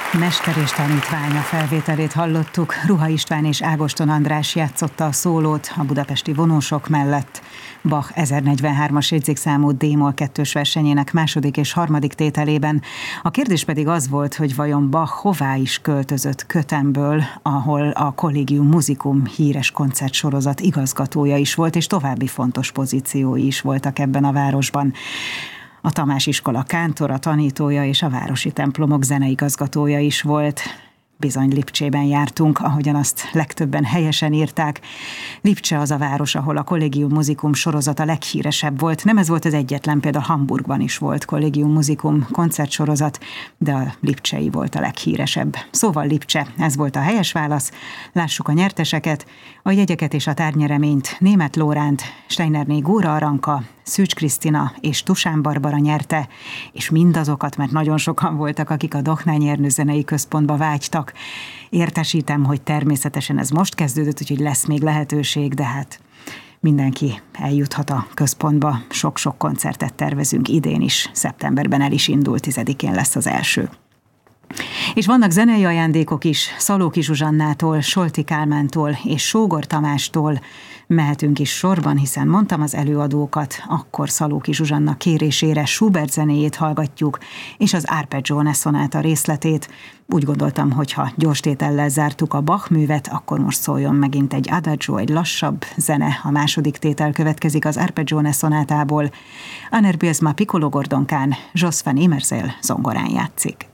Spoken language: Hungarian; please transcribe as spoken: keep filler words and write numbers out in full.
Mester és tanítványa felvételét hallottuk. Ruha István és Ágoston András játszotta a szólót a budapesti vonósok mellett. Bach ezernegyvenhármas jegyzékszámú D-moll kettős versenyének második és harmadik tételében. A kérdés pedig az volt, hogy vajon Bach hová is költözött Köthenből, ahol a Collegium Musicum híres koncertsorozat igazgatója is volt, és további fontos pozíciói is voltak ebben a városban. A Tamás iskola kántora, tanítója és a városi templomok zeneigazgatója is volt. Bizony Lipcsében jártunk, ahogyan azt legtöbben helyesen írták. Lipcse az a város, ahol a Collegium Musicum sorozat a leghíresebb volt. Nem ez volt az egyetlen, például Hamburgban is volt Collegium Musicum koncertsorozat, de a lipcsei volt a leghíresebb. Szóval Lipcse, ez volt a helyes válasz. Lássuk a nyerteseket, a jegyeket és a tárgyereményt Németh Lóránt, Steinerné Góra Aranka, Szűcs Krisztina és Tusán Barbara nyerte, és mindazokat, mert nagyon sokan voltak, akik a Dohnányi Ernő Zenei Központba vágytak. Értesítem, hogy természetesen ez most kezdődött, úgyhogy lesz még lehetőség, de hát mindenki eljuthat a központba. Sok-sok koncertet tervezünk idén is, szeptemberben el is indul, tizedikén lesz az első. És vannak zenei ajándékok is, Szalóki Zsuzsannától, Solti Kálmántól és Sógor Tamástól. Mehetünk is sorban, hiszen mondtam az előadókat, akkor Szalóki Zsuzsanna kérésére Schubert zenéjét hallgatjuk, és az Arpeggione szonáta részletét. Úgy gondoltam, hogy ha gyors tétellel zártuk a Bach művet, akkor most szóljon megint egy adagio, egy lassabb zene. A második tétel következik az Arpeggione szonátából. Aner Bielsma piccolo gordonkán, Jos van Imerzel zongorán játszik.